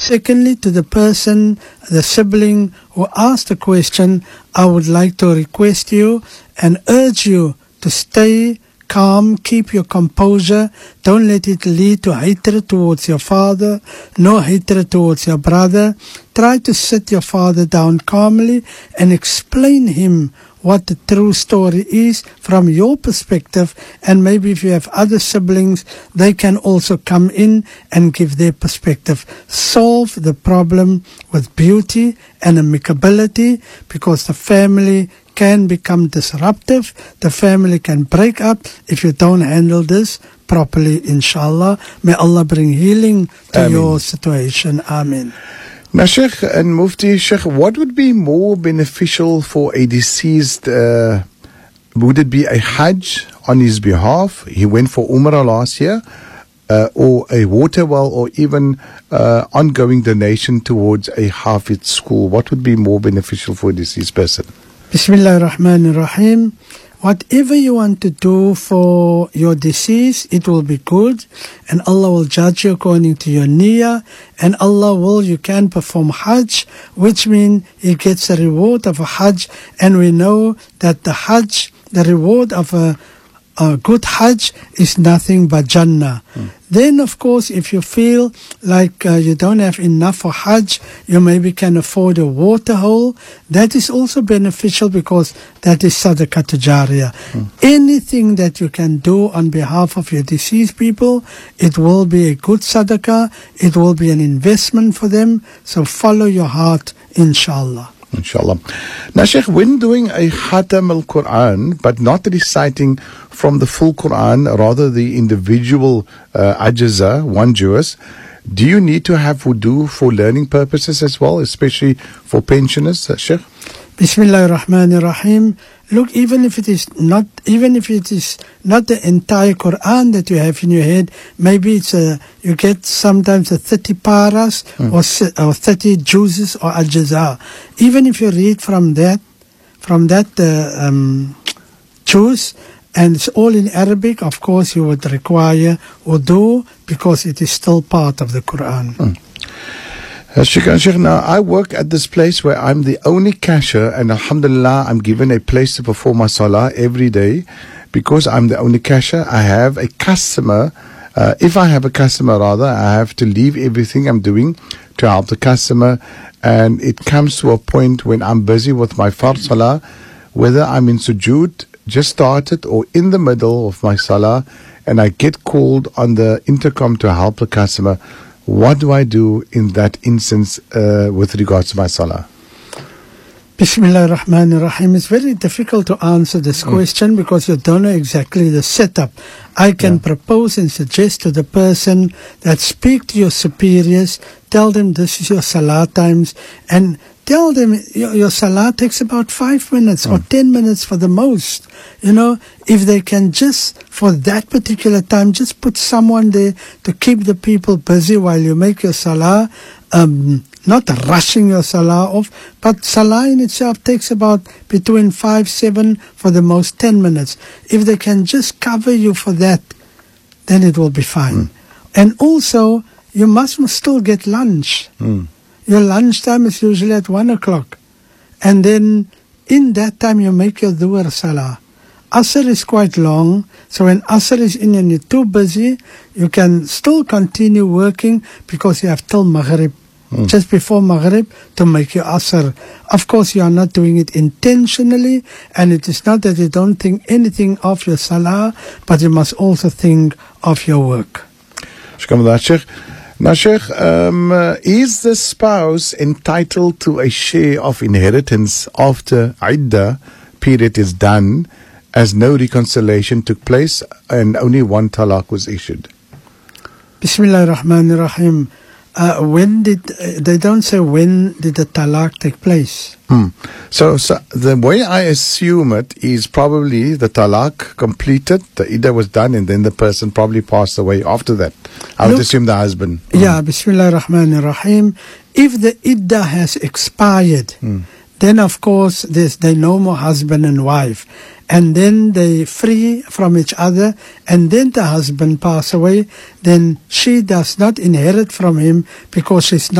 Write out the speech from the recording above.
Secondly, to the person, the sibling who asked the question, I would like to request you and urge you to stay calm, keep your composure. Don't let it lead to hatred towards your father, no hatred towards your brother. Try to sit your father down calmly and explain him what the true story is from your perspective, and maybe if you have other siblings, they can also come in and give their perspective. Solve the problem with beauty and amicability, because the family can become disruptive, the family can break up if you don't handle this properly, inshallah. May Allah bring healing to your situation. Amen. Now, Sheikh and Mufti, Sheikh, what would be more beneficial for a deceased? Would it be a Hajj on his behalf? He went for Umrah last year, or a water well, or even ongoing donation towards a Hafid school. What would be more beneficial for a deceased person? Bismillah ar-Rahman ar-Rahim. Whatever you want to do for your deceased, it will be good, and Allah will judge you according to your niyyah, and you can perform Hajj, which means he gets the reward of a Hajj, and we know that the reward of a good Hajj is nothing but Jannah. Then, of course, if you feel like you don't have enough for Hajj, you maybe can afford a water hole. That is also beneficial, because that is Sadaqah Jariyah. Anything that you can do on behalf of your deceased people, it will be a good Sadaqah. It will be an investment for them. So follow your heart, inshallah. Inshallah. Now, Sheikh, when doing a Khatam al-Quran, but not reciting from the full Quran, rather the individual ajza, one juz, do you need to have wudu for learning purposes as well, especially for pensioners, Sheikh? Bismillah ar-Rahman ar-Rahim. Look, even if it is not the entire Quran that you have in your head, maybe it's you get sometimes 30 paras or 30 juzes or al-jaza. Even if you read from that juz, and it's all in Arabic, of course you would require wudu, because it is still part of the Quran. Sheikh, now I work at this place where I'm the only cashier, and alhamdulillah, I'm given a place to perform my salah every day. Because I'm the only cashier, I have a customer. If I have a customer, rather, I have to leave everything I'm doing to help the customer. And it comes to a point when I'm busy with my fard salah, whether I'm in sujood, just started, or in the middle of my salah, and I get called on the intercom to help the customer. What do I do in that instance with regards to my salah? Bismillah ar-Rahman ar-Rahim. It's very difficult to answer this question, because you don't know exactly the setup. I can propose and suggest to the person that speak to your superiors, tell them this is your salah times, and tell them your salah takes about 5 minutes or 10 minutes for the most. If they can just, for that particular time, just put someone there to keep the people busy while you make your salah, not rushing your salah off, but salah in itself takes about between 5-7, for the most 10 minutes. If they can just cover you for that, then it will be fine. And also, you must still get lunch. Your lunchtime is usually at 1 o'clock. And then in that time you make your dhuhr salah. Asr is quite long, so when Asr is in and you're too busy, you can still continue working, because you have till Maghrib, just before Maghrib, to make your Asr. Of course, you are not doing it intentionally, and it is not that you don't think anything of your salah, but you must also think of your work. Now, Sheikh, is the spouse entitled to a share of inheritance after Iddah period is done, as no reconciliation took place and only one talaq was issued? Bismillah ar-Rahman ar-Rahim. They don't say when did the talaq take place. So the way I assume it is probably the talaq completed, the iddah was done, and then the person probably passed away after that. I would assume the husband. Yeah, Bismillah ar-Rahman ar-Rahim. If the iddah has expired, then of course they no more husband and wife. And then they free from each other, and then the husband pass away, then she does not inherit from him, because she's not